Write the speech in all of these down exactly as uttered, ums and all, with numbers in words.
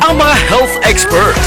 ang mga health experts.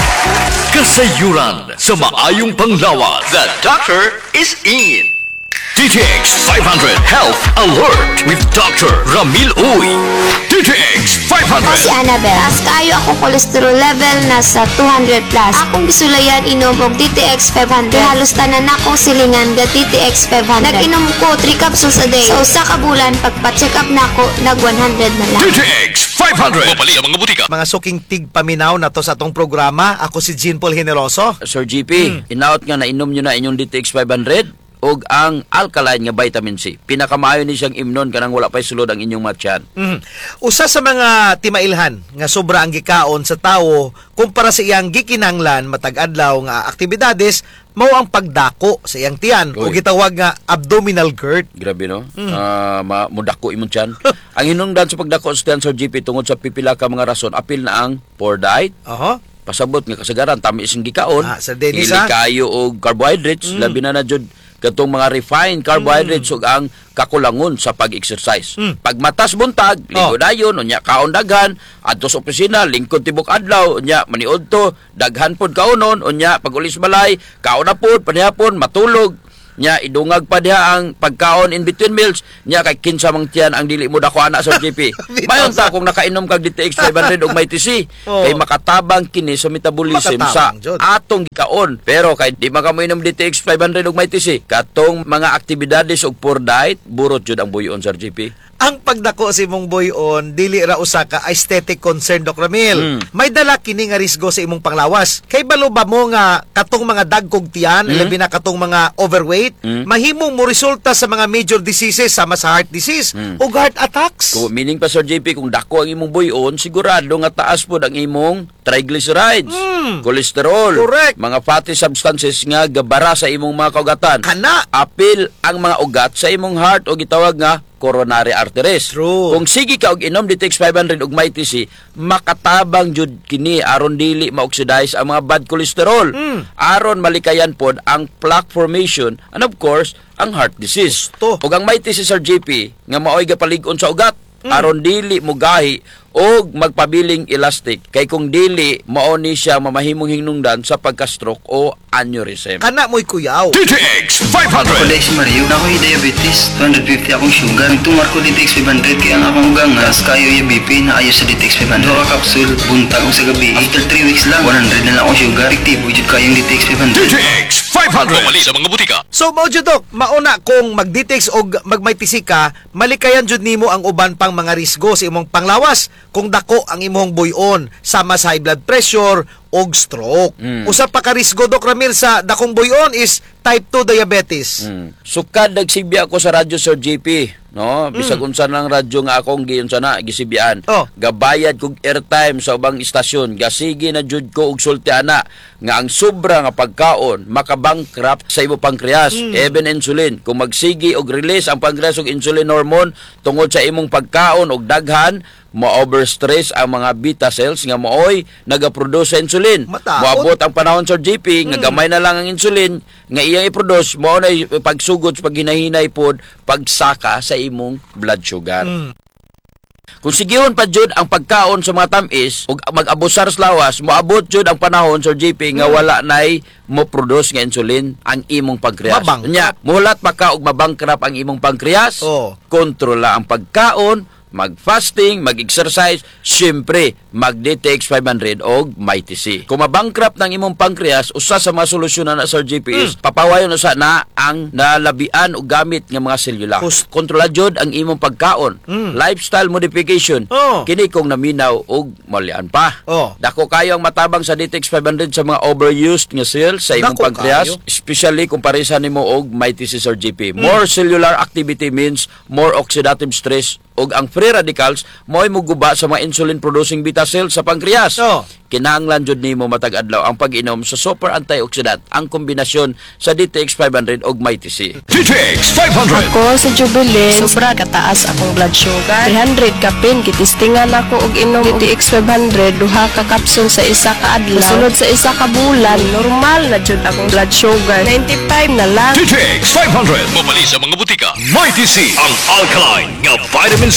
Kasayuran sa maayong panglawas. The doctor is in. D T X five hundred Health Alert with Doctor Ramil Uy. D T X five hundred. Si Annabelle, taas kayo ako cholesterol level nasa two hundred plus. Akong bisulayan inom og D T X five hundred. Halos tanan akong silingan ga D T X five hundred. Nag-inom ko three capsules a day. Sa usa ka bulan pagpa-check up nako nag one hundred na lang. D T X five hundred. Mapali ang mga butika. Mga suking tigpaminaw na to sa atong programa. Ako si Jean Paul Generoso. Sir G P, hmm. inaot nga na inom nyo na inyong D T X five hundred og ang alkaline nga vitamin C. Pinakamaayo ni siyang imnon kanang wala pay sulod ang inyong matyan. Mm. Usa sa mga timailhan nga sobra ang gikaon sa tawo kumpara sa iyang gikinanglan matag adlaw nga aktibidades mao ang pagdako sa iyang tiyan o gitawag nga abdominal GERD. Grabe no? Mm. Uh, ma mudako imong tiyan. Ang hinungdan sa pagdako sa tiyan, Sir G P, tungod sa pipila ka mga rason, apil na ang poor diet. Aha. Pasabot nga kasagaran tami ising gikaon. Ah, sa Dennis, Hili kayo og carbohydrates, mm. labi na na jud katong mga refined carbohydrates mm. ug ang kakulangon sa pag-exercise. Mm. Pag matas buntag, ligo dayon, unya kaon daghan, adto sa opisina, lingkod tibok adlaw, unya maniud to, daghan pod kaonon, unya pag ulis balay, kaon na pod, panihapon, matulog, nya idungag pa diha ang pagkaon in between meals, nya kay kinsa mang tiyan ang dili mo dako ana sa G P. Mayon ta kung nakainom kag D T X five hundred ug may T C, oh. kay makatabang kini sa metabolism sa atong gikaon. Pero kay di man ka mo inom D T X five hundred ug may T C, katong mga aktibidades ug poor diet, burot jud ang buyon sa G P. Ang pagdako si mong buyon dili ra usa ka aesthetic concern, Doc Ramil. Mm. May dala kini nga risgo sa imong panglawas. Kay balo ba mo nga katong mga dagkog tiyan, mm. labi na katong mga overweight, mm. mahimong mo resulta sa mga major diseases sama sa heart disease mm. o heart attacks. So, meaning pa, Sir J P, kung dako ang imong buyon, sigurado nga taas po ang imong triglycerides, mm. cholesterol, correct. Mga fatty substances nga gabara sa imong mga kaugatan. Kana apil ang mga ugat sa imong heart o gitawag nga coronary arteries. True. Kung sige ka og inom D T X five hundred ug may T C, makatabang jud kini aron dili ma-oxidize ang mga bad cholesterol. Mm. Aron malikayan pod ang plaque formation and of course ang heart disease. Ug ang may T C, Sir J P, nga maoy gapalig-on sa ugat, mm. aron dili mo gahi og magpabiling elastic, kay kung dili mao ni siya mamahimong hinungdan sa pagka-stroke o aneurysm. Kana mo'y kuyaw. D T X five hundred. Ako si Mario, ako'y diabetes, two hundred fifty akong sugar. Tumar ko D T X five hundred kaya ang akong gangas, kayo yung B P na ayos sa D T X five hundred. Dua ka kapsul, buntag ko sa gabi. After three weeks lang, one hundred na lang akong sugar. Rektibo, jud kayong D T X five hundred. D T X five hundred. Mali sa mga butika. So, mao jud, Dok, mauna kung mag-D T X o mag-may T C ka, malikayan jud nimo ang uban pang mga risgo sa imong panglawas kung dako ang imong buyon sama sa high blood pressure og stroke. Mm. Usa pa ka risgo, Doc Ramil, sa dakong buyon is type two diabetes. Mm. Sukad nagsibya ako sa radyo, Sir J P, no? Bisag mm. unsa nang radyo nga akong giyon sana gisibyan. Oh. Gabayad kog airtime sa ubang istasyon, gasigi na jud ko og sulti ana nga ang sobra nga pagkaon makabankrupt sa imo pankreas, mm. even insulin. Kung magsigi og release ang pankreas og insulin hormone tungod sa imong pagkaon og daghan, ma-overstress ang mga beta cells nga mooy nagaproduce sa insulin. Moabot ang panahon, Sir J P, nga gamay na lang ang insulin nga iyang i-produce, mao na pagsugod sa paghinahinay pod pagsaka sa imong blood sugar. Mm. Kung sigihon pa jud ang pagkaon sa mga tamis ug mag-abusar sa lawas, moabot jud ang panahon, Sir J P, nga wala nay mo produce nga insulin ang imong pankreas. Nya, muhulat pa ka og mabangkrap ang imong pankreas. Oh. Kontrola ang pagkaon, mag-fasting, mag-exercise, siyempre, mag-D T X five hundred o may T C. Kung mabankrupt ng imong pankreas, usa sa mga solusyonan na, Sir G P, is mm. papawayon usa na ang nalabian o gamit ng mga selula. Kontrola jud ang imong pagkaon. Mm. Lifestyle modification. Oh. Kini kung naminaw o malian pa. Oh. Dako kayo ang matabang sa D T X five hundred sa mga overused nga cells sa imong Dako pankreas, kayo. Especially kung parisa nimo og may T C, Sir G P. Mm. More cellular activity means more oxidative stress ug ang free radicals mo'y muguba sa mga insulin-producing beta cells sa pankreas. Oh. Kinahanglan jud nimo matag adlaw ang pag-inom sa super antioxidant, ang kombinasyon sa D T X five hundred ug may T C. D T X five hundred. Ako sa Jubilee, sobra kataas akong blood sugar. three hundred kapin, kitistingan ako og inom D T X five hundred, duha ka kapsul sa isa ka adlaw. Sunod sa isa ka bulan, normal na jud akong blood sugar. ninety-five na lang. D T X five hundred. Mapali sa mga butika. May T C, ang alkaline nga vitamin